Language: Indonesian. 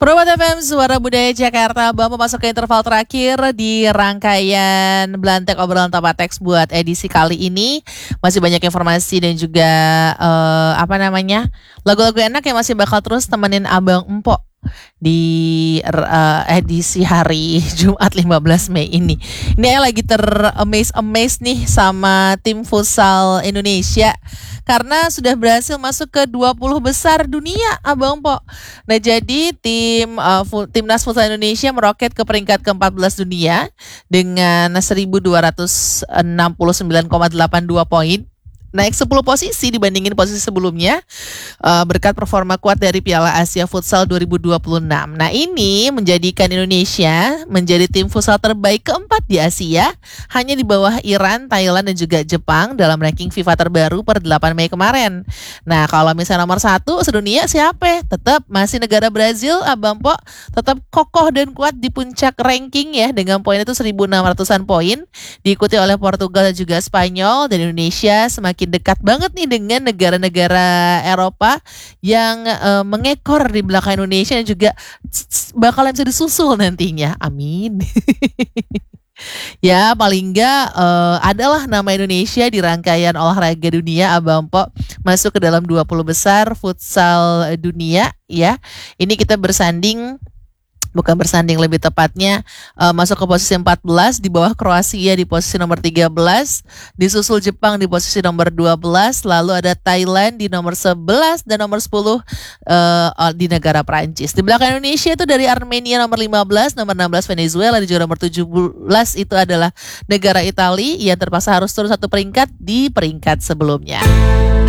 Probat FM Suara Budaya Jakarta Bang memasuki interval terakhir di rangkaian Belantek Obrolan Top Teks buat edisi kali ini. Masih banyak informasi dan juga lagu-lagu enak yang masih bakal terus temenin Abang Empok di edisi hari Jumat 15 Mei ini. Ini saya lagi ter-amaze nih sama tim futsal Indonesia karena sudah berhasil masuk ke 20 besar dunia, Abang Po. Nah, jadi timnas futsal Indonesia meroket ke peringkat ke-14 dunia dengan 1269,82 poin. Naik 10 posisi dibandingin posisi sebelumnya berkat performa kuat dari Piala Asia Futsal 2026. Nah, ini menjadikan Indonesia menjadi tim futsal terbaik keempat di Asia, hanya di bawah Iran, Thailand, dan juga Jepang dalam ranking FIFA terbaru per 8 Mei kemarin. Nah, kalau misalnya nomor 1 sedunia siapa? Tetap masih negara Brazil, Abang Po. Tetap kokoh dan kuat di puncak ranking ya, dengan poin itu 1.600-an poin. Diikuti oleh Portugal dan juga Spanyol, dan Indonesia semakin dekat banget nih dengan negara-negara Eropa yang mengekor di belakang Indonesia dan juga bakalan bisa disusul nantinya. Amin. Ya, paling enggak adalah nama Indonesia di rangkaian olahraga dunia, Abang Po, masuk ke dalam 20 besar futsal dunia ya. Ini kita lebih tepatnya masuk ke posisi 14 di bawah Kroasia di posisi nomor 13, disusul Jepang di posisi nomor 12, lalu ada Thailand di nomor 11 dan nomor 10 di negara Prancis. Di belakang Indonesia itu dari Armenia nomor 15, nomor 16 Venezuela, dan juga nomor 17 itu adalah negara Italia yang terpaksa harus turun satu peringkat di peringkat sebelumnya.